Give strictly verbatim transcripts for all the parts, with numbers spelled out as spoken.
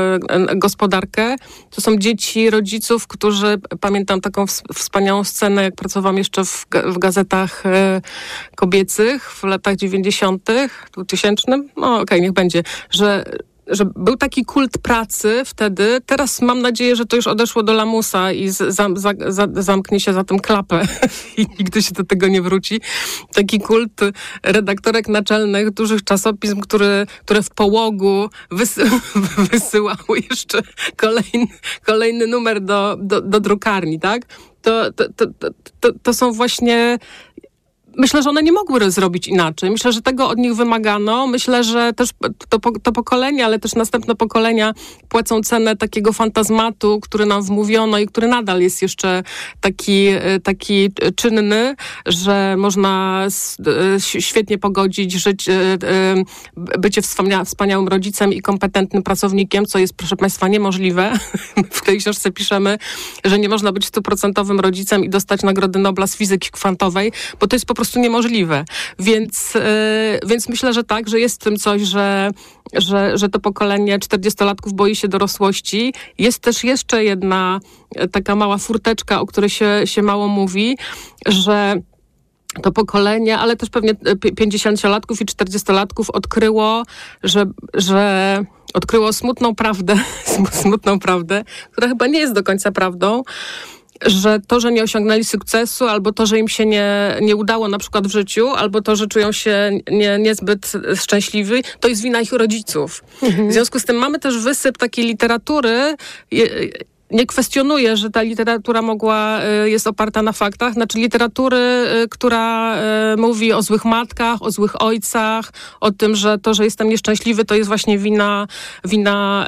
gospodarkę. To są dzieci rodziców, którzy, pamiętam taką wspaniałą scenę, jak pracowałam jeszcze w, w gazetach kobiecych w latach dziewięćdziesiątych, dwutysięcznym, no okej, okay, niech będzie, że że był taki kult pracy wtedy. Teraz mam nadzieję, że to już odeszło do lamusa i z, za, za, za, zamknie się za tym klapę i nigdy się do tego nie wróci. Taki kult redaktorek naczelnych dużych czasopism, który, które w połogu wysy, wysyłały jeszcze kolejny, kolejny numer do, do, do drukarni, tak? To, to, to, to, to są właśnie... Myślę, że one nie mogły zrobić inaczej. Myślę, że tego od nich wymagano. Myślę, że też to, to pokolenie, ale też następne pokolenia płacą cenę takiego fantazmatu, który nam wmówiono i który nadal jest jeszcze taki, taki czynny, że można świetnie pogodzić życie, bycie wspaniałym rodzicem i kompetentnym pracownikiem, co jest, proszę Państwa, niemożliwe. W tej książce piszemy, że nie można być stuprocentowym rodzicem i dostać Nagrody Nobla z fizyki kwantowej, bo to jest po prostu niemożliwe. Więc, yy, więc myślę, że tak, że jest w tym coś, że, że, że to pokolenie czterdziestolatków boi się dorosłości. Jest też jeszcze jedna taka mała furteczka, o której się, się mało mówi, że to pokolenie, ale też pewnie pięćdziesięciolatków i czterdziestolatków odkryło, że, że odkryło smutną prawdę, smutną prawdę, która chyba nie jest do końca prawdą, że to, że nie osiągnęli sukcesu, albo to, że im się nie, nie udało na przykład w życiu, albo to, że czują się nie, niezbyt szczęśliwi, to jest wina ich rodziców. Mhm. W związku z tym mamy też wysyp takiej literatury. Je, nie kwestionuję, że ta literatura mogła, jest oparta na faktach, znaczy literatury, która mówi o złych matkach, o złych ojcach, o tym, że to, że jestem nieszczęśliwy, to jest właśnie wina, wina,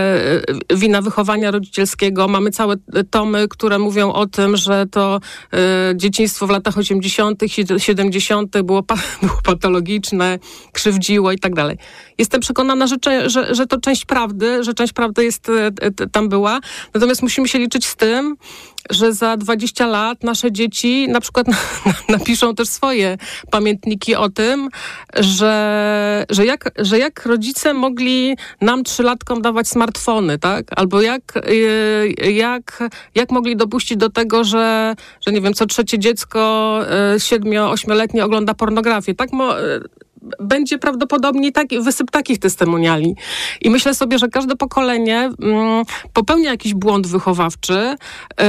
wina wychowania rodzicielskiego. Mamy całe tomy, które mówią o tym, że to dzieciństwo w latach osiemdziesiątych, siedemdziesiątych było, było patologiczne, krzywdziło i tak dalej. Jestem przekonana, że, że, że to część prawdy, że część prawdy jest, tam była. Natomiast musimy się liczyć z tym, że za dwadzieścia lat nasze dzieci na przykład napiszą też swoje pamiętniki o tym, że, że, jak, że jak rodzice mogli nam trzylatkom dawać smartfony, tak? Albo jak, jak, jak mogli dopuścić do tego, że, że nie wiem, co trzecie dziecko siedmiu, ośmioletnie ogląda pornografię. Tak mo- będzie prawdopodobnie taki, wysyp takich testymoniali. I myślę sobie, że każde pokolenie mm, popełnia jakiś błąd wychowawczy, yy,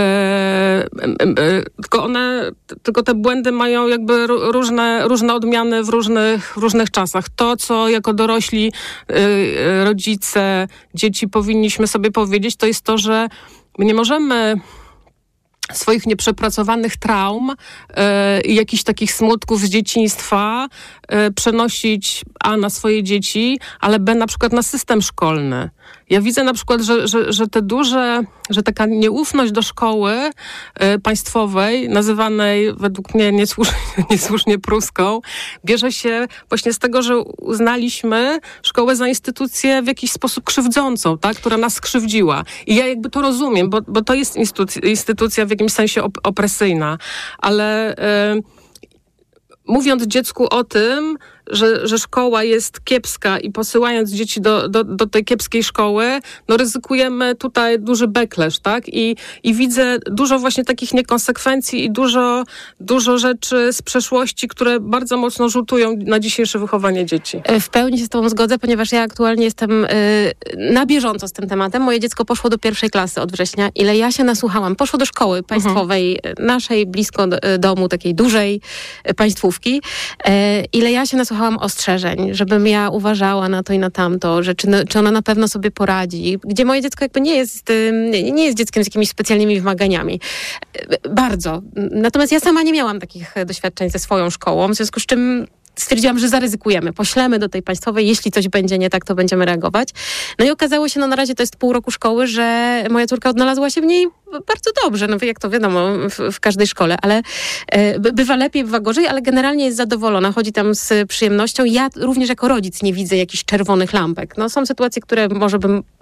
yy, tylko one, tylko te błędy mają jakby różne, różne odmiany w różnych, różnych czasach. To, co jako dorośli yy, rodzice, dzieci powinniśmy sobie powiedzieć, to jest to, że my nie możemy swoich nieprzepracowanych traum i yy, jakichś takich smutków z dzieciństwa yy, przenosić A na swoje dzieci, ale B na przykład na system szkolny. Ja widzę na przykład, że, że, że te duże, że taka nieufność do szkoły y, państwowej, nazywanej według mnie niesłusznie, niesłusznie pruską, bierze się właśnie z tego, że uznaliśmy szkołę za instytucję w jakiś sposób krzywdzącą, tak, która nas skrzywdziła. I ja jakby to rozumiem, bo, bo to jest instytucja, instytucja w jakimś sensie op- opresyjna, ale y, mówiąc dziecku o tym, że, że szkoła jest kiepska i posyłając dzieci do, do, do tej kiepskiej szkoły, no ryzykujemy tutaj duży backlash, tak? I, i widzę dużo właśnie takich niekonsekwencji i dużo, dużo rzeczy z przeszłości, które bardzo mocno rzutują na dzisiejsze wychowanie dzieci. W pełni się z tobą zgodzę, ponieważ ja aktualnie jestem y, na bieżąco z tym tematem. Moje dziecko poszło do pierwszej klasy od września. Ile ja się nasłuchałam. Poszło do szkoły państwowej, mhm. naszej, blisko domu, takiej dużej państwówki. Y, ile ja się nasłuchałam ostrzeżeń, żebym ja uważała na to i na tamto, że czy, czy ona na pewno sobie poradzi, gdzie moje dziecko jakby nie jest, nie jest dzieckiem z jakimiś specjalnymi wymaganiami. Bardzo. Natomiast ja sama nie miałam takich doświadczeń ze swoją szkołą, w związku z czym stwierdziłam, że zaryzykujemy, poślemy do tej państwowej, jeśli coś będzie nie tak, to będziemy reagować. No i okazało się, no na razie to jest pół roku szkoły, że moja córka odnalazła się w niej bardzo dobrze, no jak to wiadomo w, w każdej szkole, ale e, bywa lepiej, bywa gorzej, ale generalnie jest zadowolona, chodzi tam z przyjemnością. Ja również jako rodzic nie widzę jakichś czerwonych lampek. No są sytuacje, które może bym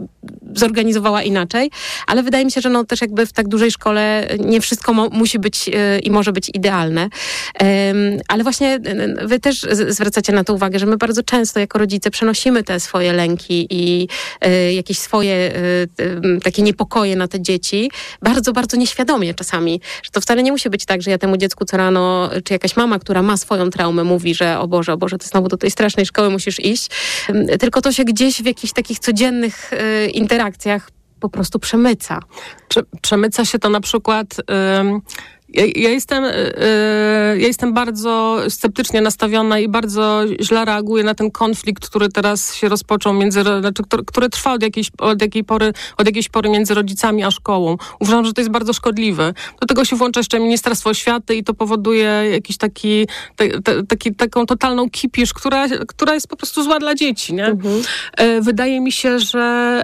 zorganizowała inaczej, ale wydaje mi się, że no też jakby w tak dużej szkole nie wszystko mo- musi być yy, i może być idealne. Yy, ale właśnie yy, wy też z- zwracacie na to uwagę, że my bardzo często jako rodzice przenosimy te swoje lęki i yy, jakieś swoje yy, yy, takie niepokoje na te dzieci bardzo, bardzo nieświadomie czasami. Że to wcale nie musi być tak, że ja temu dziecku co rano, czy jakaś mama, która ma swoją traumę, mówi, że o Boże, o Boże, ty znowu do tej strasznej szkoły musisz iść. Yy, tylko to się gdzieś w jakichś takich codziennych yy, interakcjach po prostu przemyca. Prze- przemyca się to na przykład... Ym... Ja, ja, jestem, yy, ja jestem bardzo sceptycznie nastawiona i bardzo źle reaguję na ten konflikt, który teraz się rozpoczął między, znaczy, który, który trwa od jakiejś, od, jakiej pory, od jakiejś pory między rodzicami a szkołą. Uważam, że to jest bardzo szkodliwe. Do tego się włącza jeszcze Ministerstwo Oświaty i to powoduje jakiś taki, te, te, taki taką totalną kipisz, która, która jest po prostu zła dla dzieci. Nie? Mhm. Yy, wydaje mi się, że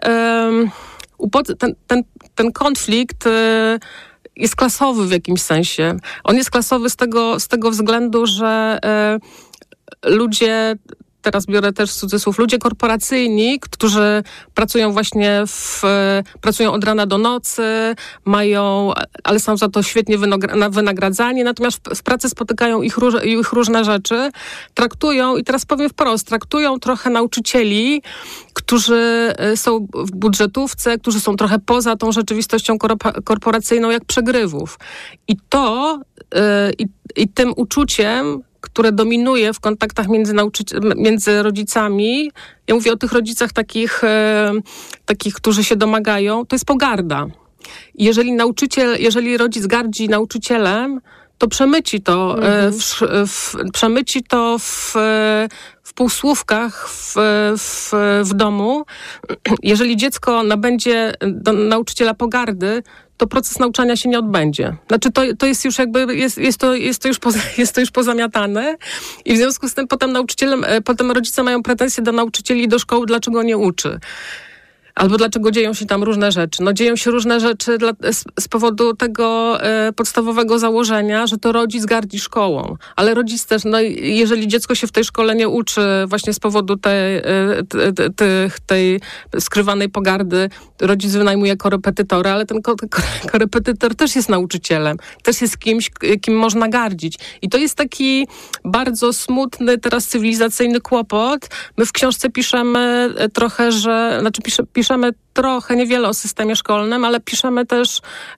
yy, ten, ten, ten konflikt yy, jest klasowy w jakimś sensie. On jest klasowy z tego, z tego względu, że y, ludzie, teraz biorę też cudzysłów, ludzie korporacyjni, którzy pracują właśnie w, pracują od rana do nocy, mają, ale są za to świetnie wynagradzani, natomiast w, w pracy spotykają ich, róż, ich różne rzeczy, traktują, i teraz powiem wprost, traktują trochę nauczycieli, którzy są w budżetówce, którzy są trochę poza tą rzeczywistością korporacyjną, jak przegrywów. I to, yy, i, i tym uczuciem, które dominuje w kontaktach między, nauczyci- między rodzicami, ja mówię o tych rodzicach takich, e, takich, którzy się domagają, to jest pogarda. Jeżeli nauczyciel, jeżeli rodzic gardzi nauczycielem, to przemyci to, mhm. e, w, w, przemyci to w, w półsłówkach w, w, w domu. Jeżeli dziecko nabędzie do nauczyciela pogardy, to proces nauczania się nie odbędzie. Znaczy to, to jest już jakby, jest, jest, to, jest, to już poza, jest to już pozamiatane i w związku z tym potem nauczycielem, potem rodzice mają pretensje do nauczycieli i do szkoły, dlaczego nie uczy. Albo dlaczego dzieją się tam różne rzeczy. No dzieją się różne rzeczy dla, z, z powodu tego e, podstawowego założenia, że to rodzic gardzi szkołą. Ale rodzic też, no jeżeli dziecko się w tej szkole nie uczy właśnie z powodu tej, e, te, te, te, tej skrywanej pogardy, rodzic wynajmuje korepetytora, ale ten ko, korepetytor też jest nauczycielem. Też jest kimś, kim można gardzić. I to jest taki bardzo smutny, teraz cywilizacyjny kłopot. My w książce piszemy trochę, że, znaczy pisze, piszemy trochę, niewiele o systemie szkolnym, ale piszemy też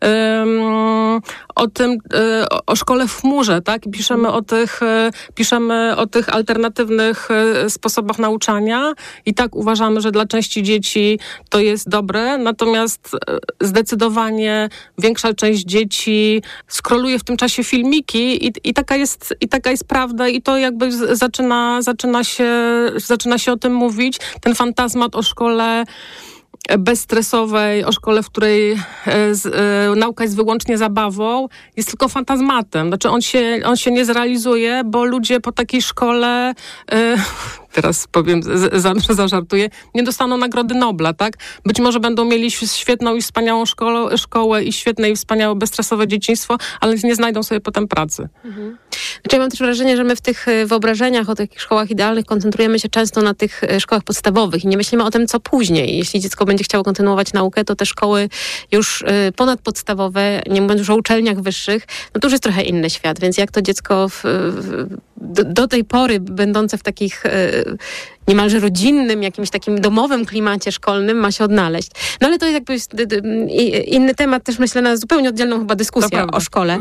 um, o tym, um, o szkole w chmurze, tak? I piszemy o tych, um, piszemy o tych alternatywnych um, sposobach nauczania i tak uważamy, że dla części dzieci to jest dobre, natomiast um, zdecydowanie większa część dzieci skroluje w tym czasie filmiki i, i, taka jest, i taka jest prawda i to jakby z, zaczyna, zaczyna, się, zaczyna się o tym mówić. Ten fantazmat o szkole bezstresowej, o szkole, w której e, z, e, nauka jest wyłącznie zabawą, jest tylko fantazmatem. Znaczy on się, on się nie zrealizuje, bo ludzie po takiej szkole, e, teraz powiem, za, zażartuję, nie dostaną Nagrody Nobla, tak? Być może będą mieli świetną i wspaniałą szkołę, szkołę i świetne i wspaniałe bezstresowe dzieciństwo, ale nie znajdą sobie potem pracy. Mhm. Znaczy ja mam też wrażenie, że my w tych wyobrażeniach o takich szkołach idealnych koncentrujemy się często na tych szkołach podstawowych i nie myślimy o tym, co później. Jeśli dziecko będzie chciało kontynuować naukę, to te szkoły już ponadpodstawowe, nie mówiąc już o uczelniach wyższych, no to już jest trochę inny świat, więc jak to dziecko w, w, do, do tej pory będące w takich niemalże rodzinnym, jakimś takim domowym klimacie szkolnym ma się odnaleźć. No ale to jest jakby inny temat, też myślę na zupełnie oddzielną chyba dyskusję o szkole.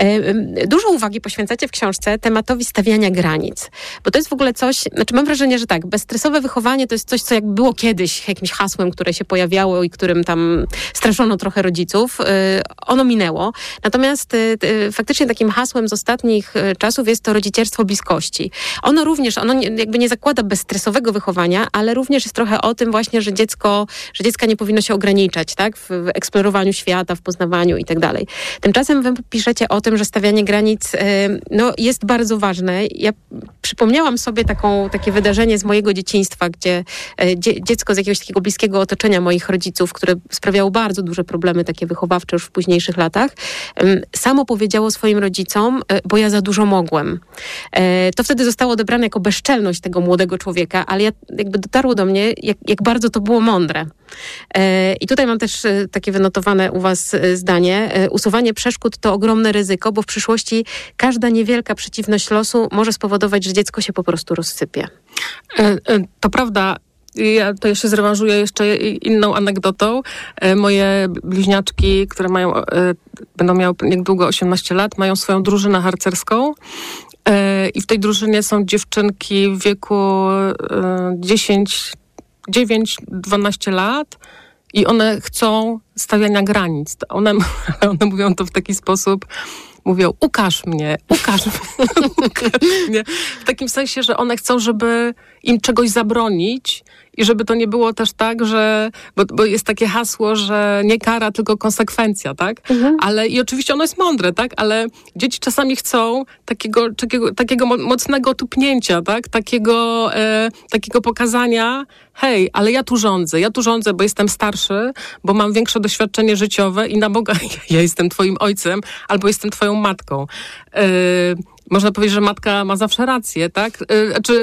Dużo uwagi poświęcacie w książce tematowi stawiania granic, bo to jest w ogóle coś, znaczy mam wrażenie, że tak, bezstresowe wychowanie to jest coś, co jakby było kiedyś jakimś hasłem, które się pojawiało i którym tam straszono trochę rodziców. Ono minęło. Natomiast faktycznie takim hasłem z ostatnich czasów jest to rodzicielstwo bliskości. Ono również, ono jakby nie zakłada bezstresowego wychowania, ale również jest trochę o tym właśnie, że dziecko, że dziecka nie powinno się ograniczać, tak? W, w eksplorowaniu świata, w poznawaniu i tak dalej. Tymczasem wy piszecie o tym, że stawianie granic no, jest bardzo ważne. Ja przypomniałam sobie taką, takie wydarzenie z mojego dzieciństwa, gdzie dzie, dziecko z jakiegoś takiego bliskiego otoczenia moich rodziców, które sprawiało bardzo duże problemy takie wychowawcze już w późniejszych latach, samo powiedziało swoim rodzicom, bo ja za dużo mogłem. To wtedy zostało odebrane jako bezczelność tego młodego człowieka, dziecka, ale ja, jakby dotarło do mnie, jak, jak bardzo to było mądre. I tutaj mam też takie wynotowane u was zdanie. Usuwanie przeszkód to ogromne ryzyko, bo w przyszłości każda niewielka przeciwność losu może spowodować, że dziecko się po prostu rozsypie. To prawda. Ja to jeszcze zrewanżuję jeszcze inną anegdotą. Moje bliźniaczki, które mają, będą miały niedługo osiemnaście lat, mają swoją drużynę harcerską. I w tej drużynie są dziewczynki w wieku dziesięć, dziewięć, dwanaście lat i one chcą stawiania granic. One, one mówią to w taki sposób, mówią, ukaż mnie, ukaż mnie, ukaż mnie. W takim sensie, że one chcą, żeby im czegoś zabronić i żeby to nie było też tak, że, bo, bo jest takie hasło, że nie kara, tylko konsekwencja, tak? Mhm. Ale i oczywiście ono jest mądre, tak? Ale dzieci czasami chcą takiego, takiego, takiego mocnego tupnięcia, tak? Takiego, e, takiego pokazania, hej, ale ja tu rządzę, ja tu rządzę, bo jestem starszy, bo mam większe doświadczenie życiowe i na Boga, ja jestem twoim ojcem albo jestem twoją matką. E, Można powiedzieć, że matka ma zawsze rację, tak? Yy, czy,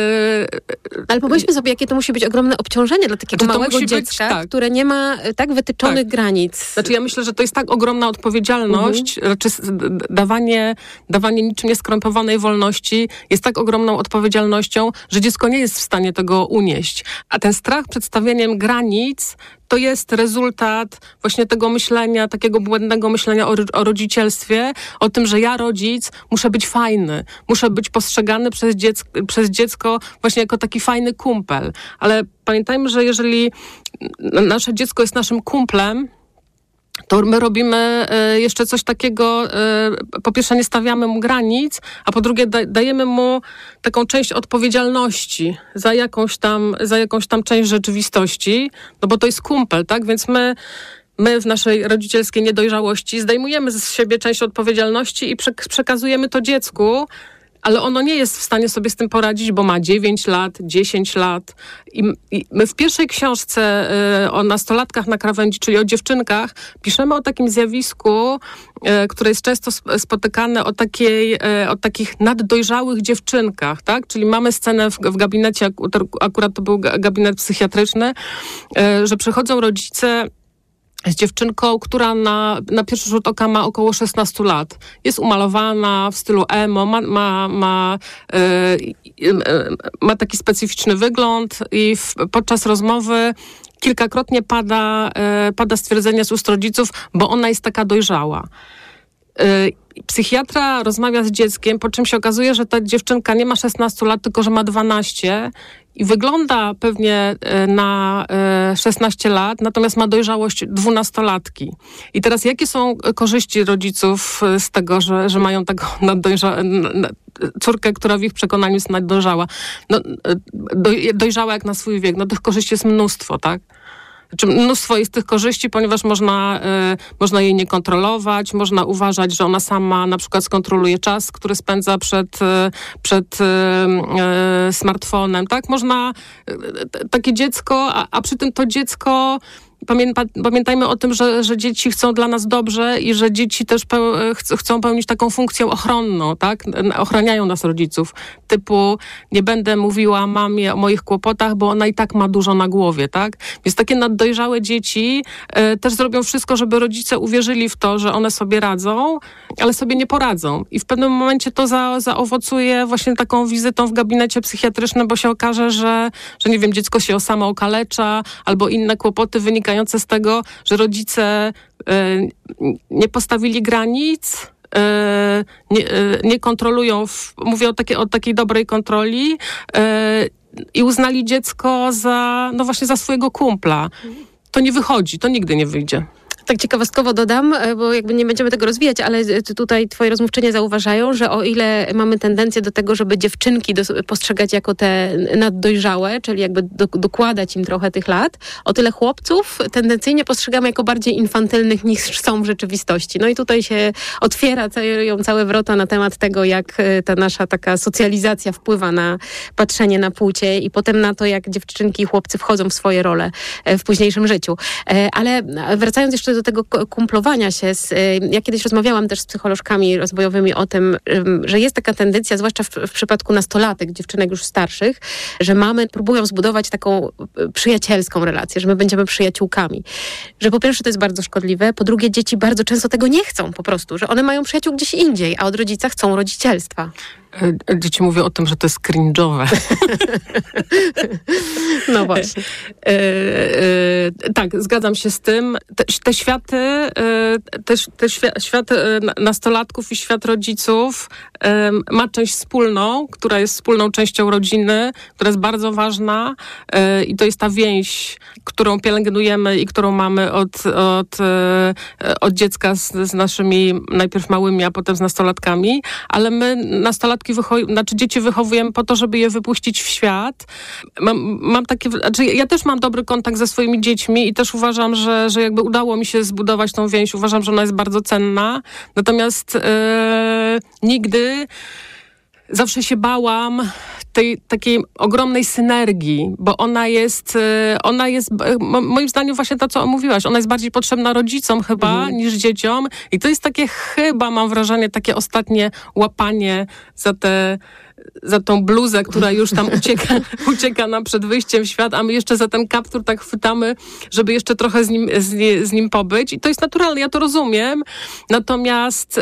yy, Ale pomyślmy sobie, jakie to musi być ogromne obciążenie dla takiego znaczy, małego dziecka, być, tak. które nie ma tak wytyczonych tak. granic. Znaczy ja myślę, że to jest tak ogromna odpowiedzialność, mhm. znaczy dawanie, dawanie niczym nieskrępowanej wolności jest tak ogromną odpowiedzialnością, że dziecko nie jest w stanie tego unieść. A ten strach przed stawianiem granic to jest rezultat właśnie tego myślenia, takiego błędnego myślenia o, o rodzicielstwie, o tym, że ja rodzic muszę być fajny, muszę być postrzegany przez dziecko, przez dziecko właśnie jako taki fajny kumpel. Ale pamiętajmy, że jeżeli nasze dziecko jest naszym kumplem, to my robimy jeszcze coś takiego, po pierwsze nie stawiamy mu granic, a po drugie dajemy mu taką część odpowiedzialności za jakąś tam, za jakąś tam część rzeczywistości, no bo to jest kumpel, tak? Więc my, my w naszej rodzicielskiej niedojrzałości zdejmujemy z siebie część odpowiedzialności i przekazujemy to dziecku, ale ono nie jest w stanie sobie z tym poradzić, bo ma dziewięć lat, dziesięć lat. I, i my w pierwszej książce y, o nastolatkach na krawędzi, czyli o dziewczynkach, piszemy o takim zjawisku, y, które jest często spotykane, o, takiej, y, o takich naddojrzałych dziewczynkach, tak? Czyli mamy scenę w, w gabinecie, akurat to był gabinet psychiatryczny, y, że przychodzą rodzice z dziewczynką, która na, na pierwszy rzut oka ma około szesnaście lat. Jest umalowana w stylu emo, ma, ma, ma, yy, ma taki specyficzny wygląd i w, podczas rozmowy kilkakrotnie pada, yy, pada stwierdzenie z ust rodziców, bo ona jest taka dojrzała. Yy, Psychiatra rozmawia z dzieckiem, po czym się okazuje, że ta dziewczynka nie ma szesnaście lat, tylko że ma dwanaście i wygląda pewnie na szesnaście lat, natomiast ma dojrzałość dwunastolatki. I teraz jakie są korzyści rodziców z tego, że, że mają taką naddojrza- córkę, która w ich przekonaniu jest naddojrzała? No, dojrzała jak na swój wiek. No tych korzyści jest mnóstwo, tak? Znaczy, mnóstwo jest tych korzyści, ponieważ można, y, można jej nie kontrolować, można uważać, że ona sama na przykład skontroluje czas, który spędza przed, y, przed y, y, smartfonem, tak? Można y, takie dziecko, a, a przy tym to dziecko Pamiętajmy o tym, że, że dzieci chcą dla nas dobrze i że dzieci też peł- ch- chcą pełnić taką funkcję ochronną, tak? Ochraniają nas rodziców. Typu nie będę mówiła mamie o moich kłopotach, bo ona i tak ma dużo na głowie, tak? Więc takie naddojrzałe dzieci e, też zrobią wszystko, żeby rodzice uwierzyli w to, że one sobie radzą, ale sobie nie poradzą. I w pewnym momencie to za, zaowocuje właśnie taką wizytą w gabinecie psychiatrycznym, bo się okaże, że, że nie wiem, dziecko się samo okalecza albo inne kłopoty wynikają z tego, że rodzice y, nie postawili granic, y, nie, y, nie kontrolują, w, mówię o, takie, o takiej dobrej kontroli y, i uznali dziecko za, no właśnie za swojego kumpla. To nie wychodzi, to nigdy nie wyjdzie. Tak ciekawostkowo dodam, bo jakby nie będziemy tego rozwijać, ale tutaj twoi rozmówczynie zauważają, że o ile mamy tendencję do tego, żeby dziewczynki do, postrzegać jako te naddojrzałe, czyli jakby do, dokładać im trochę tych lat, o tyle chłopców tendencyjnie postrzegamy jako bardziej infantylnych niż są w rzeczywistości. No i tutaj się otwierają całe wrota na temat tego, jak ta nasza taka socjalizacja wpływa na patrzenie na płcie i potem na to, jak dziewczynki i chłopcy wchodzą w swoje role w późniejszym życiu. Ale wracając jeszcze do tego kumplowania się, z, ja kiedyś rozmawiałam też z psycholożkami rozwojowymi o tym, że jest taka tendencja, zwłaszcza w, w przypadku nastolatek, dziewczynek już starszych, że mamy próbują zbudować taką przyjacielską relację, że my będziemy przyjaciółkami. Że po pierwsze to jest bardzo szkodliwe, po drugie dzieci bardzo często tego nie chcą po prostu, że one mają przyjaciół gdzieś indziej, a od rodzica chcą rodzicielstwa. Dzieci mówią o tym, że to jest cringe'owe. No właśnie. E, e, tak, zgadzam się z tym. Te, te światy, e, te, te świat, świat nastolatków i świat rodziców e, ma część wspólną, która jest wspólną częścią rodziny, która jest bardzo ważna e, i to jest ta więź, którą pielęgnujemy i którą mamy od, od, e, od dziecka z, z naszymi najpierw małymi, a potem z nastolatkami, ale my nastolatki Wycho- znaczy dzieci wychowujemy po to, żeby je wypuścić w świat. Mam, mam takie, znaczy ja też mam dobry kontakt ze swoimi dziećmi i też uważam, że, że jakby udało mi się zbudować tą więź. Uważam, że ona jest bardzo cenna. Natomiast e, nigdy zawsze się bałam tej takiej ogromnej synergii, bo ona jest, ona jest moim zdaniem właśnie to, co mówiłaś, ona jest bardziej potrzebna rodzicom chyba mhm. niż dzieciom i to jest takie chyba, mam wrażenie, takie ostatnie łapanie za te za tą bluzę, która już tam ucieka, ucieka nam przed wyjściem w świat, a my jeszcze za ten kaptur tak chwytamy, żeby jeszcze trochę z nim, z, z nim pobyć. I to jest naturalne, ja to rozumiem. Natomiast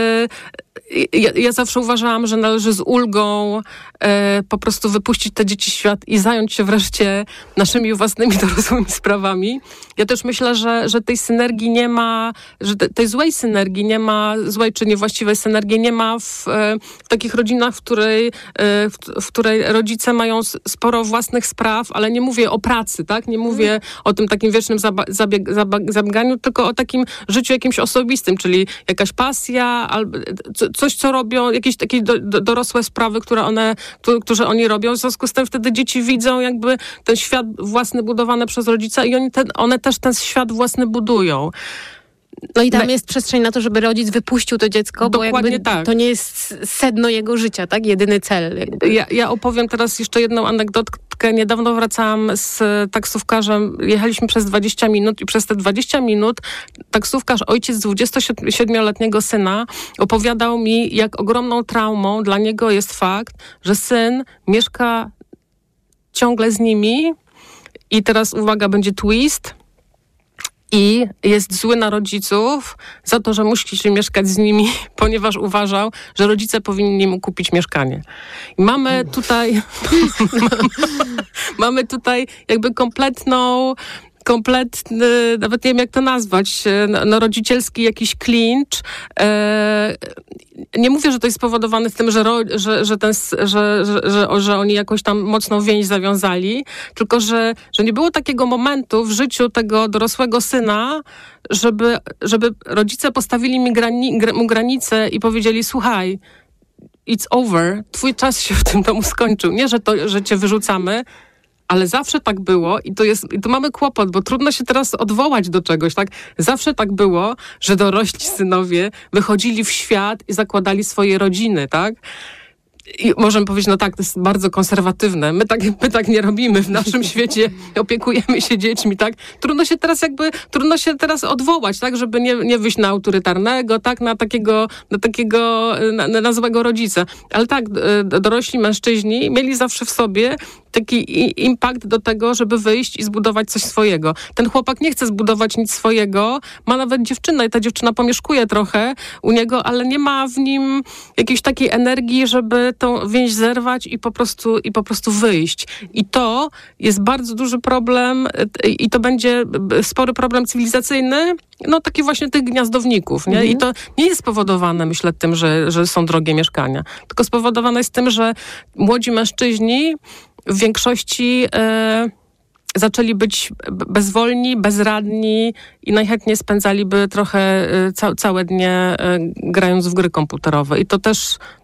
yy, ja, ja zawsze uważałam, że należy z ulgą yy, po prostu wypuścić te dzieci w świat i zająć się wreszcie naszymi własnymi dorosłymi sprawami. Ja też myślę, że, że tej synergii nie ma, że te, tej złej synergii nie ma, złej czy niewłaściwej synergii nie ma w, w takich rodzinach, w której W, w której rodzice mają sporo własnych spraw, ale nie mówię o pracy, tak? Nie mówię mm. o tym takim wiecznym zaba- zabieg- zaba- zabieganiu, tylko o takim życiu jakimś osobistym, czyli jakaś pasja, albo coś, co robią, jakieś takie do, do, dorosłe sprawy, które one, które, które oni robią. W związku z tym wtedy dzieci widzą jakby ten świat własny budowany przez rodzica i oni ten, one też ten świat własny budują. No i tam jest przestrzeń na to, żeby rodzic wypuścił to dziecko, Dokładnie bo jakby tak. to nie jest sedno jego życia, tak? Jedyny cel. Ja, ja opowiem teraz jeszcze jedną anegdotkę. Niedawno wracałam z taksówkarzem. Jechaliśmy przez dwadzieścia minut i przez te dwadzieścia minut taksówkarz, ojciec dwudziestosiedmioletniego syna, opowiadał mi, jak ogromną traumą dla niego jest fakt, że syn mieszka ciągle z nimi i teraz uwaga, będzie twist, i jest zły na rodziców za to, że musi się mieszkać z nimi, ponieważ uważał, że rodzice powinni mu kupić mieszkanie. I mamy tutaj mamy tutaj jakby kompletną kompletny, nawet nie wiem jak to nazwać, no, rodzicielski jakiś klincz. E, nie mówię, że to jest spowodowane tym, że, ro, że, że, ten, że, że, że, że oni jakoś tam mocną więź zawiązali, tylko że, że nie było takiego momentu w życiu tego dorosłego syna, żeby, żeby rodzice postawili mi grani, mu granicę i powiedzieli, słuchaj, it's over, twój czas się w tym domu skończył. Nie, że, to, że cię wyrzucamy, ale zawsze tak było i to jest, i tu mamy kłopot, bo trudno się teraz odwołać do czegoś, tak? Zawsze tak było, że dorośli synowie wychodzili w świat i zakładali swoje rodziny, tak? I możemy powiedzieć, no tak, to jest bardzo konserwatywne. My tak, my tak nie robimy w naszym świecie, opiekujemy się dziećmi, tak? Trudno się teraz jakby, trudno się teraz odwołać, tak? Żeby nie, nie wyjść na autorytarnego, tak? Na takiego, na takiego, na, na złego rodzica. Ale tak, dorośli mężczyźni mieli zawsze w sobie taki impact do tego, żeby wyjść i zbudować coś swojego. Ten chłopak nie chce zbudować nic swojego, ma nawet dziewczynę i ta dziewczyna pomieszkuje trochę u niego, ale nie ma w nim jakiejś takiej energii, żeby tą więź zerwać i po prostu, i po prostu wyjść. I to jest bardzo duży problem i to będzie spory problem cywilizacyjny, no taki właśnie tych gniazdowników, nie? Mhm. I to nie jest spowodowane, myślę, tym, że, że są drogie mieszkania, tylko spowodowane jest tym, że młodzi mężczyźni w większości e, zaczęli być bezwolni, bezradni i najchętniej spędzaliby trochę e, ca- całe dnie e, grając w gry komputerowe. I to też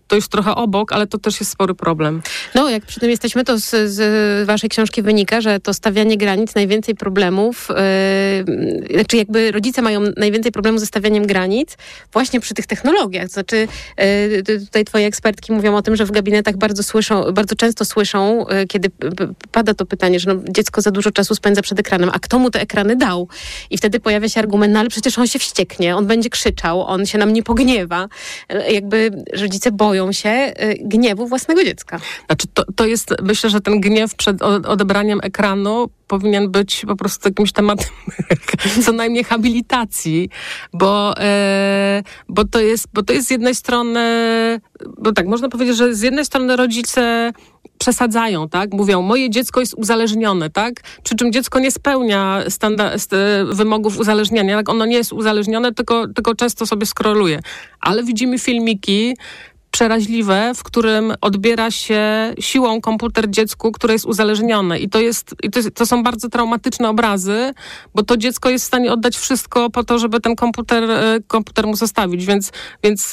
to już trochę obok, ale to też jest spory problem. No, jak przy tym jesteśmy, to z, z waszej książki wynika, że to stawianie granic najwięcej problemów, yy, znaczy jakby rodzice mają najwięcej problemów ze stawianiem granic właśnie przy tych technologiach. Znaczy yy, tutaj twoje ekspertki mówią o tym, że w gabinetach bardzo słyszą, bardzo często słyszą, yy, kiedy p- p- pada to pytanie, że no, dziecko za dużo czasu spędza przed ekranem, a kto mu te ekrany dał? I wtedy pojawia się argument, no ale przecież on się wścieknie, on będzie krzyczał, on się nam nie pogniewa. Yy, jakby rodzice boją się yy, gniewu własnego dziecka. Znaczy to, to jest, myślę, że ten gniew przed odebraniem ekranu powinien być po prostu jakimś tematem co najmniej habilitacji, bo, e, bo, to jest, bo to jest z jednej strony, bo tak, można powiedzieć, że z jednej strony rodzice przesadzają, tak? Mówią, moje dziecko jest uzależnione, tak? Przy czym dziecko nie spełnia standa- wymogów uzależnienia. Tak? Ono nie jest uzależnione, tylko, tylko często sobie scrolluje. Ale widzimy filmiki przeraźliwe, w którym odbiera się siłą komputer dziecku, które jest uzależnione. I to jest, i to, jest, to są bardzo traumatyczne obrazy, bo to dziecko jest w stanie oddać wszystko po to, żeby ten komputer, komputer mu zostawić. Więc, więc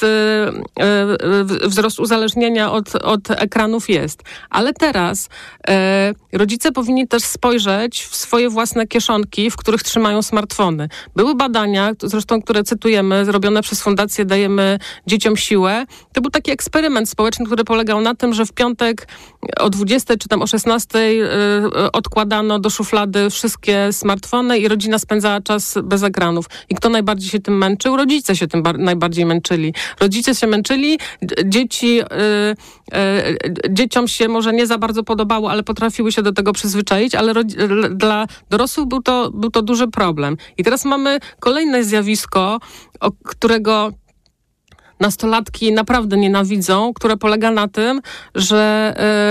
yy, yy, wzrost uzależnienia od, od ekranów jest. Ale teraz yy, rodzice powinni też spojrzeć w swoje własne kieszonki, w których trzymają smartfony. Były badania, zresztą, które cytujemy, zrobione przez Fundację Dajemy Dzieciom Siłę. To był taki eksperyment społeczny, który polegał na tym, że w piątek o dwudziestej czy tam o szesnastej yy, odkładano do szuflady wszystkie smartfony i rodzina spędzała czas bez ekranów. I kto najbardziej się tym męczył? Rodzice się tym bar- najbardziej męczyli. Rodzice się męczyli, dzieci, yy, yy, dzieciom się może nie za bardzo podobało, ale potrafiły się do tego przyzwyczaić, ale rodzi- dla dorosłych był to, był to duży problem. I teraz mamy kolejne zjawisko, o którego nastolatki naprawdę nienawidzą, które polega na tym, że,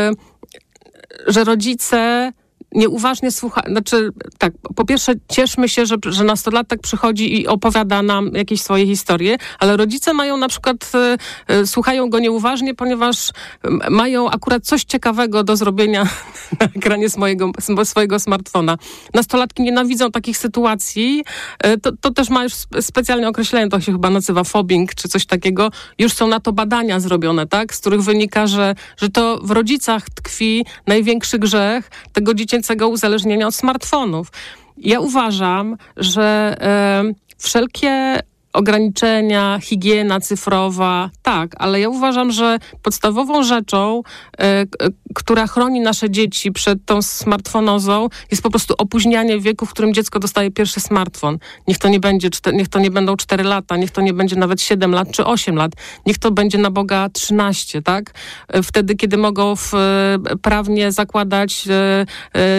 yy, że rodzice nieuważnie słuchają. Znaczy, tak, po pierwsze cieszmy się, że, że nastolatek przychodzi i opowiada nam jakieś swoje historie, ale rodzice mają na przykład, y, y, słuchają go nieuważnie, ponieważ y, mają akurat coś ciekawego do zrobienia na ekranie swojego, swojego smartfona. Nastolatki nienawidzą takich sytuacji. Y, to, to też ma już specjalne określenie, to się chyba nazywa fobbing, czy coś takiego. Już są na to badania zrobione, tak, z których wynika, że, że to w rodzicach tkwi największy grzech tego dziecięcego uzależnienia od smartfonów. Ja uważam, że e, wszelkie ograniczenia, higiena cyfrowa, tak, ale ja uważam, że podstawową rzeczą, e, k- która chroni nasze dzieci przed tą smartfonozą, jest po prostu opóźnianie wieku, w którym dziecko dostaje pierwszy smartfon. Niech to nie będzie, niech to nie będą cztery lata, niech to nie będzie nawet siedem lat czy osiem lat, niech to będzie na Boga trzynaście, tak? E, wtedy, kiedy mogą w, e, prawnie zakładać e,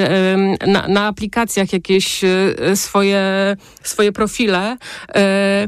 e, na, na aplikacjach jakieś e, swoje, swoje profile. E,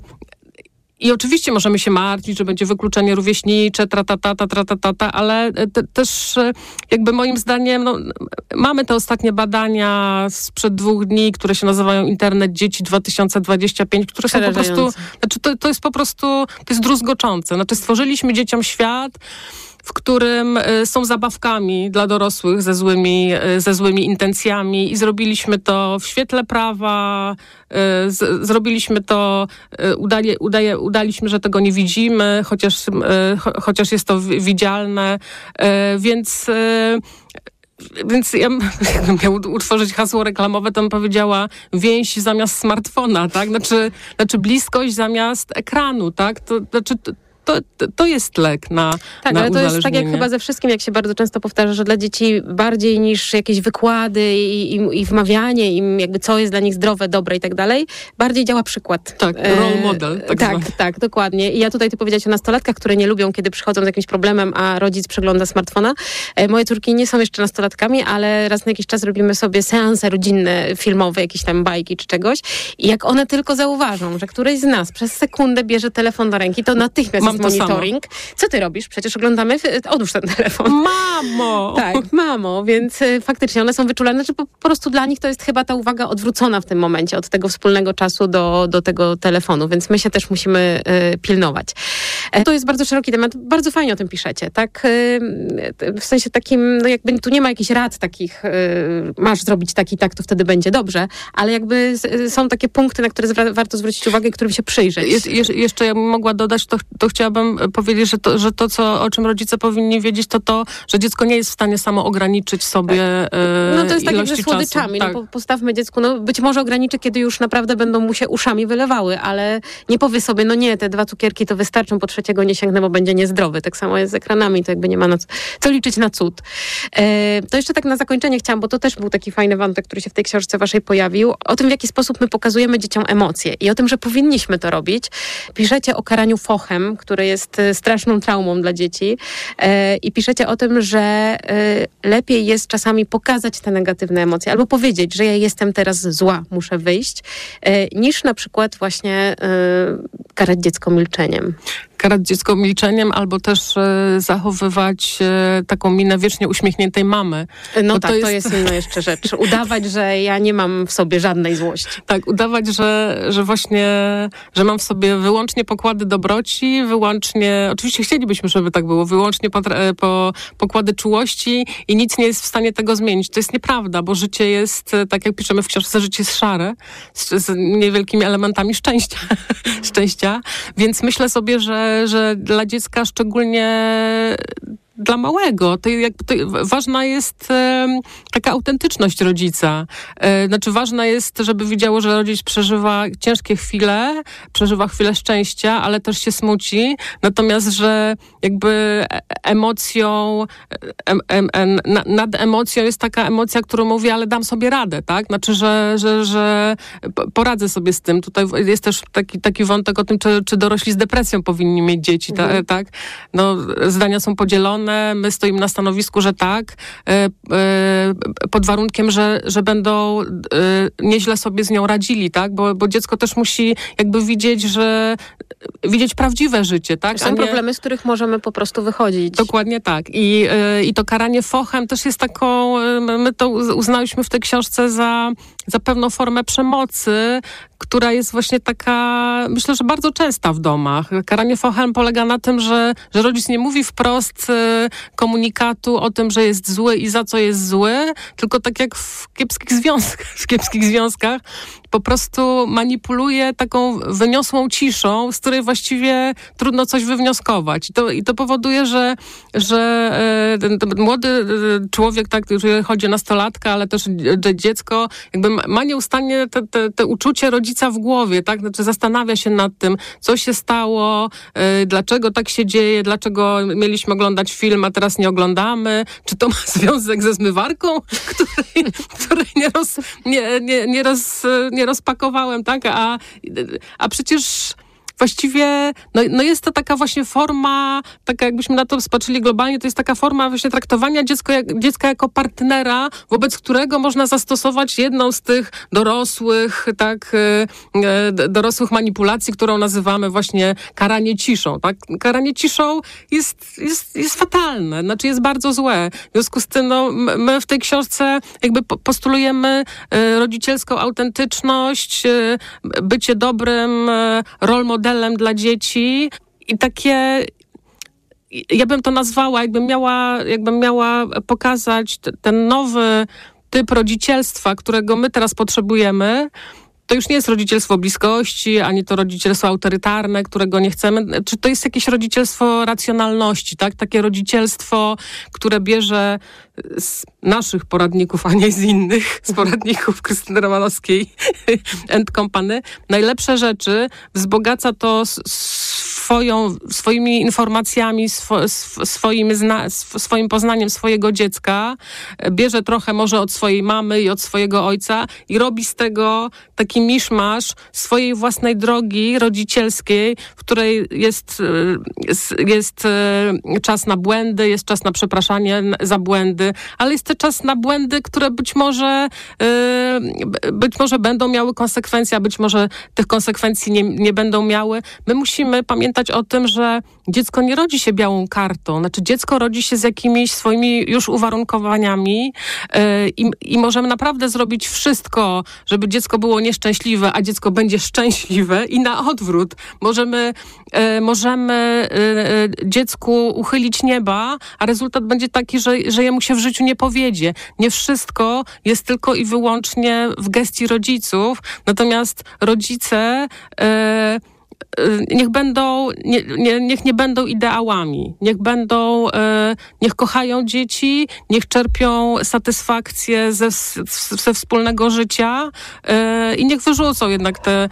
I oczywiście możemy się martwić, że będzie wykluczenie rówieśnicze, tratatata, tratatata, ale te, też jakby moim zdaniem no, mamy te ostatnie badania sprzed dwóch dni, które się nazywają Internet Dzieci dwa tysiące dwadzieścia pięć, które są po prostu, znaczy to, to jest po prostu, to jest druzgoczące. Znaczy stworzyliśmy dzieciom świat, w którym y, są zabawkami dla dorosłych ze złymi, y, ze złymi intencjami i zrobiliśmy to w świetle prawa, y, z, zrobiliśmy to, y, udali, udaje, udaliśmy, że tego nie widzimy, chociaż, y, cho, chociaż jest to w, widzialne, y, więc... Y, Więc ja jakbym miał utworzyć hasło reklamowe, to bym powiedziała więź zamiast smartfona, tak? Znaczy, znaczy bliskość zamiast ekranu, tak? To znaczy... To, To, to jest lek na Tak, na ale to jest tak jak chyba ze wszystkim, jak się bardzo często powtarza, że dla dzieci bardziej niż jakieś wykłady i, i, i wmawianie im jakby co jest dla nich zdrowe, dobre i tak dalej, bardziej działa przykład. Tak, role model. Tak, tak, tak, dokładnie. I ja tutaj ty powiedziałaś o nastolatkach, które nie lubią, kiedy przychodzą z jakimś problemem, a rodzic przegląda smartfona. Moje córki nie są jeszcze nastolatkami, ale raz na jakiś czas robimy sobie seanse rodzinne, filmowe, jakieś tam bajki czy czegoś. I jak one tylko zauważą, że któreś z nas przez sekundę bierze telefon do ręki, to natychmiast Mam monitoring. Co ty robisz? Przecież oglądamy, odłóż ten telefon. Mamo! Tak, mamo, więc y, faktycznie one są wyczulone, że po, po prostu dla nich to jest chyba ta uwaga odwrócona w tym momencie od tego wspólnego czasu do, do tego telefonu, więc my się też musimy y, pilnować. E, to jest bardzo szeroki temat, bardzo fajnie o tym piszecie, tak? Y, w sensie takim, no jakby tu nie ma jakichś rad takich, y, masz zrobić tak i tak, to wtedy będzie dobrze, ale jakby z, są takie punkty, na które zwra- warto zwrócić uwagę, którym się przyjrzeć. Je, je, jeszcze ja bym mogła dodać, to, to chciałabym chciałabym powiedzieć, że to, że to co, o czym rodzice powinni wiedzieć, to to, że dziecko nie jest w stanie samo ograniczyć sobie tak. No to jest tak jak ze czasu. słodyczami. Tak. No, postawmy dziecku, no być może ograniczy, kiedy już naprawdę będą mu się uszami wylewały, ale nie powie sobie, no nie, te dwa cukierki to wystarczą, po trzeciego nie sięgnę, bo będzie niezdrowy. Tak samo jest z ekranami, to jakby nie ma na co, co liczyć na cud. E, to jeszcze tak na zakończenie chciałam, bo to też był taki fajny wątek, który się w tej książce waszej pojawił, o tym, w jaki sposób my pokazujemy dzieciom emocje i o tym, że powinniśmy to robić. Piszecie o karaniu fochem, które jest straszną traumą dla dzieci e, i piszecie o tym, że e, lepiej jest czasami pokazać te negatywne emocje albo powiedzieć, że ja jestem teraz zła, muszę wyjść, e, niż na przykład właśnie e, karać dziecko milczeniem. Karać dziecko milczeniem albo też e, zachowywać e, taką minę wiecznie uśmiechniętej mamy. No Bo tak, to jest... to jest inna jeszcze rzecz. Udawać, że ja nie mam w sobie żadnej złości. Tak, udawać, że, że właśnie, że mam w sobie wyłącznie pokłady dobroci, wyłącznie, oczywiście chcielibyśmy, żeby tak było, wyłącznie po, po, pokłady czułości i nic nie jest w stanie tego zmienić. To jest nieprawda, bo życie jest, tak jak piszemy w książce, życie jest szare, z, z niewielkimi elementami szczęścia. szczęścia. Więc myślę sobie, że że dla dziecka szczególnie dla małego, to, jakby to ważna jest e, taka autentyczność rodzica. E, znaczy ważna jest, żeby widziało, że rodzic przeżywa ciężkie chwile, przeżywa chwilę szczęścia, ale też się smuci. Natomiast, że jakby emocją, em, em, em, nad emocją jest taka emocja, którą mówi, ale dam sobie radę, tak? Znaczy, że, że, że poradzę sobie z tym. Tutaj jest też taki, taki wątek o tym, czy, czy dorośli z depresją powinni mieć dzieci, mhm. ta, tak? No, zdania są podzielone. My stoimy na stanowisku, że tak, pod warunkiem, że, że będą nieźle sobie z nią radzili, tak? Bo, bo dziecko też musi jakby widzieć, że widzieć prawdziwe życie, tak? Są nie... problemy, z których możemy po prostu wychodzić. Dokładnie tak. I, i to karanie fochem też jest taką, my to uznałyśmy w tej książce za, za pewną formę przemocy, która jest właśnie taka, myślę, że bardzo częsta w domach. Karanie fochem polega na tym, że, że rodzic nie mówi wprost komunikatu o tym, że jest zły i za co jest zły, tylko tak jak w kiepskich związkach, w kiepskich związkach po prostu manipuluje taką wyniosłą ciszą, z której właściwie trudno coś wywnioskować. I to, i to powoduje, że, że ten, ten młody człowiek, tak, który chodzi o nastolatka, ale też dziecko, jakby ma nieustannie te, te, te uczucie rodzica w głowie, tak? Znaczy zastanawia się nad tym, co się stało, yy, dlaczego tak się dzieje, dlaczego mieliśmy oglądać film, a teraz nie oglądamy, czy to ma związek ze zmywarką, której, której nie, roz, nie, nie, nie, roz, nie rozpakowałem, tak? A, a przecież właściwie, no, no jest to taka właśnie forma, taka jakbyśmy na to spatrzyli globalnie, to jest taka forma właśnie traktowania dziecko jak, dziecka jako partnera, wobec którego można zastosować jedną z tych dorosłych, tak, e, dorosłych manipulacji, którą nazywamy właśnie karanie ciszą, tak. Karanie ciszą jest, jest, jest fatalne, znaczy jest bardzo złe. W związku z tym, no, my w tej książce jakby postulujemy e, rodzicielską autentyczność, e, bycie dobrym e, role modelem dla dzieci i takie, ja bym to nazwała, jakbym miała, jakbym miała pokazać t- ten nowy typ rodzicielstwa, którego my teraz potrzebujemy. To już nie jest rodzicielstwo bliskości, ani to rodzicielstwo autorytarne, którego nie chcemy. Czy to jest jakieś rodzicielstwo racjonalności, tak? Takie rodzicielstwo, które bierze z naszych poradników, a nie z innych, z poradników Krystyny Romanowskiej and Company, najlepsze rzeczy, wzbogaca to swoją, swoimi informacjami, swo, swoim, zna, swoim poznaniem swojego dziecka, bierze trochę może od swojej mamy i od swojego ojca i robi z tego taki miszmasz swojej własnej drogi rodzicielskiej, w której jest, jest, jest czas na błędy, jest czas na przepraszanie za błędy, ale jest też czas na błędy, które być może być może będą miały konsekwencje, a być może tych konsekwencji nie, nie będą miały. My musimy pamiętać o tym, że dziecko nie rodzi się białą kartą. Znaczy dziecko rodzi się z jakimiś swoimi już uwarunkowaniami i, i możemy naprawdę zrobić wszystko, żeby dziecko było nieszczęśliwe, a dziecko będzie szczęśliwe i na odwrót. Możemy, możemy dziecku uchylić nieba, a rezultat będzie taki, że, że jemu się w życiu nie powiedzie. Nie wszystko jest tylko i wyłącznie w gestii rodziców, natomiast rodzice niech będą, nie, nie, niech nie będą ideałami, niech będą, niech kochają dzieci, niech czerpią satysfakcję ze, ze wspólnego życia i niech wyrzucą jednak te,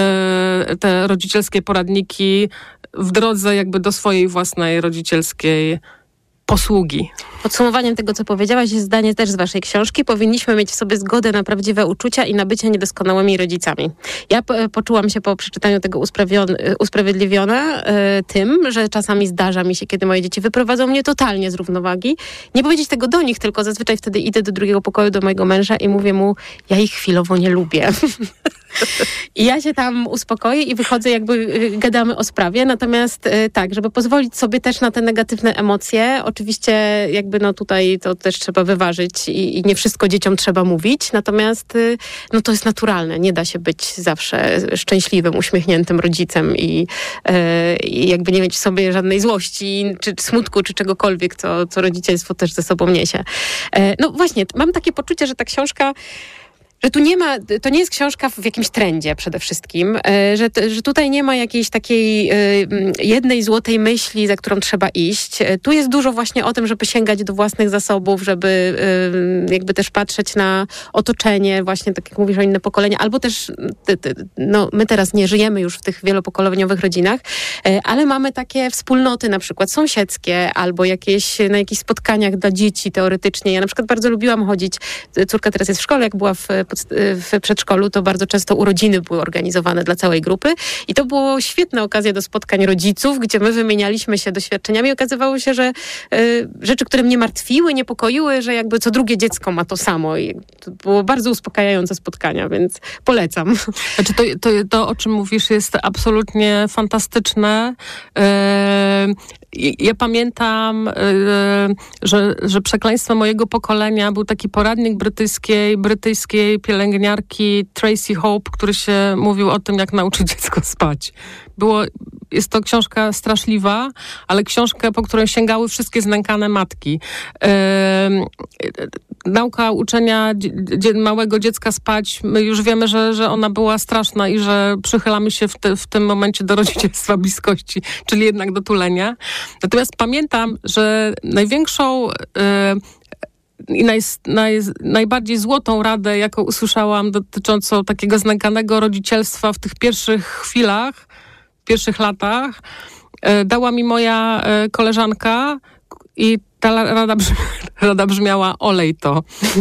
te rodzicielskie poradniki w drodze jakby do swojej własnej rodzicielskiej posługi. Podsumowaniem tego, co powiedziałaś, jest zdanie też z waszej książki. Powinniśmy mieć w sobie zgodę na prawdziwe uczucia i na bycie niedoskonałymi rodzicami. Ja po, poczułam się po przeczytaniu tego usprawiedliwiona y, tym, że czasami zdarza mi się, kiedy moje dzieci wyprowadzą mnie totalnie z równowagi. Nie powiedzieć tego do nich, tylko zazwyczaj wtedy idę do drugiego pokoju, do mojego męża i mówię mu, ja ich chwilowo nie lubię. I ja się tam uspokoję i wychodzę, jakby gadamy o sprawie. Natomiast y, tak, żeby pozwolić sobie też na te negatywne emocje, oczywiście jakby no tutaj to też trzeba wyważyć i, i nie wszystko dzieciom trzeba mówić, natomiast y, no to jest naturalne. Nie da się być zawsze szczęśliwym, uśmiechniętym rodzicem i, y, i jakby nie mieć w sobie żadnej złości, czy smutku, czy czegokolwiek, co, co rodzicielstwo też ze sobą niesie. Y, no właśnie, mam takie poczucie, że ta książka że tu nie ma, to nie jest książka w jakimś trendzie przede wszystkim, że, że tutaj nie ma jakiejś takiej jednej złotej myśli, za którą trzeba iść. Tu jest dużo właśnie o tym, żeby sięgać do własnych zasobów, żeby jakby też patrzeć na otoczenie, właśnie tak jak mówisz o inne pokolenia, albo też no, my teraz nie żyjemy już w tych wielopokoleniowych rodzinach, ale mamy takie wspólnoty na przykład sąsiedzkie, albo jakieś na jakichś spotkaniach dla dzieci teoretycznie. Ja na przykład bardzo lubiłam chodzić, córka teraz jest w szkole, jak była w w przedszkolu, to bardzo często urodziny były organizowane dla całej grupy i to było świetna okazja do spotkań rodziców, gdzie my wymienialiśmy się doświadczeniami i okazywało się, że y, rzeczy, które mnie martwiły, niepokoiły, że jakby co drugie dziecko ma to samo i to było bardzo uspokajające spotkania, więc polecam. Znaczy to, to, to o czym mówisz, jest absolutnie fantastyczne. Yy, Ja pamiętam, że, że przekleństwem mojego pokolenia był taki poradnik brytyjskiej, brytyjskiej pielęgniarki Tracy Hope, który się mówił o tym, jak nauczyć dziecko spać. Było, jest to książka straszliwa, ale książka, po którą sięgały wszystkie znękane matki. Yy, nauka uczenia dzie, małego dziecka spać, my już wiemy, że, że ona była straszna i że przychylamy się w, te, w tym momencie do rodzicielstwa bliskości, czyli jednak do tulenia. Natomiast pamiętam, że największą i naj, naj, najbardziej złotą radę, jaką usłyszałam dotyczącą takiego znękanego rodzicielstwa w tych pierwszych chwilach, w pierwszych latach, dała mi moja koleżanka i ta rada, brzmi, rada brzmiała: olej to.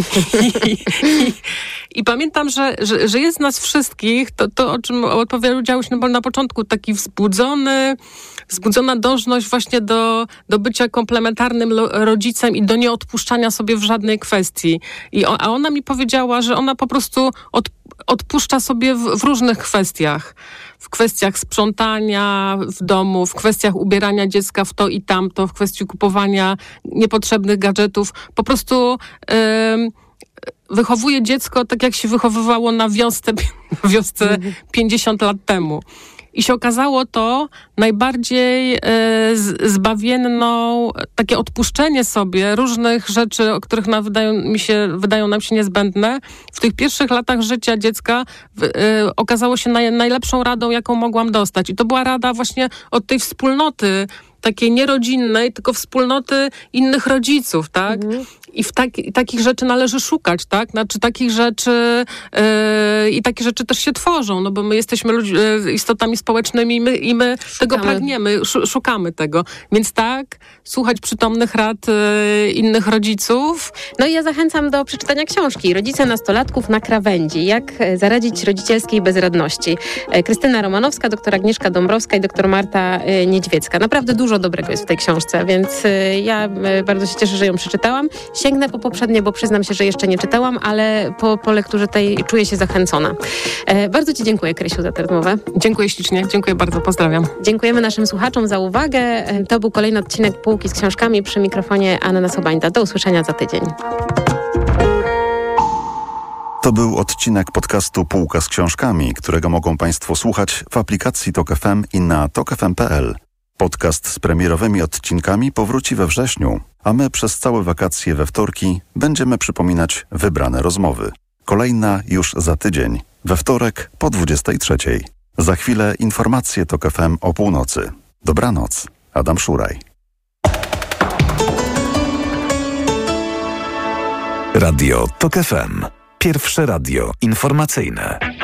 I, i, i pamiętam, że, że, że jest nas wszystkich, to, to o czym odpowiedziałyś na, na początku, taki wzbudzony, wzbudzona dążność właśnie do, do bycia komplementarnym rodzicem i do nieodpuszczania sobie w żadnej kwestii. I o, a ona mi powiedziała, że ona po prostu od, odpuszcza sobie w, w różnych kwestiach. W kwestiach sprzątania w domu, w kwestiach ubierania dziecka w to i tamto, w kwestii kupowania niepotrzebnych gadżetów. Po prostu yy, wychowuje dziecko tak, jak się wychowywało na wiosce, wiosce pięćdziesiąt lat temu. I się okazało to najbardziej e, z, zbawienną, takie odpuszczenie sobie różnych rzeczy, o których na, wydają, mi się, wydają nam się niezbędne. W tych pierwszych latach życia dziecka w, e, okazało się naj, najlepszą radą, jaką mogłam dostać. I to była rada właśnie od tej wspólnoty, takiej nierodzinnej, tylko wspólnoty innych rodziców, tak? Mhm. I w tak, i takich rzeczy należy szukać, tak? Znaczy takich rzeczy yy, i takie rzeczy też się tworzą, no bo my jesteśmy ludzi, yy, istotami społecznymi i my, i my tego pragniemy, sz, szukamy tego. Więc tak, słuchać przytomnych rad yy, innych rodziców. No i ja zachęcam do przeczytania książki Rodzice nastolatków na krawędzi. Jak zaradzić rodzicielskiej bezradności. Krystyna Romanowska, doktor Agnieszka Dąbrowska i doktor Marta Niedźwiecka. Naprawdę dużo dobrego jest w tej książce, więc ja bardzo się cieszę, że ją przeczytałam. Sięgnę po poprzednie, bo przyznam się, że jeszcze nie czytałam, ale po, po lekturze tej czuję się zachęcona. E, bardzo Ci dziękuję, Krysiu, za tę rozmowę. Dziękuję ślicznie, dziękuję bardzo, pozdrawiam. Dziękujemy naszym słuchaczom za uwagę. To był kolejny odcinek Półki z książkami, przy mikrofonie Anna Sobańda. Do usłyszenia za tydzień. To był odcinek podcastu Półka z książkami, którego mogą Państwo słuchać w aplikacji Tok F M i na tok f m kropka p l. Podcast z premierowymi odcinkami powróci we wrześniu, a my przez całe wakacje we wtorki będziemy przypominać wybrane rozmowy. Kolejna już za tydzień, we wtorek po dwudziestej trzeciej. Za chwilę informacje TOK F M o północy. Dobranoc. Adam Szuraj. Radio TOK F M. Pierwsze radio informacyjne.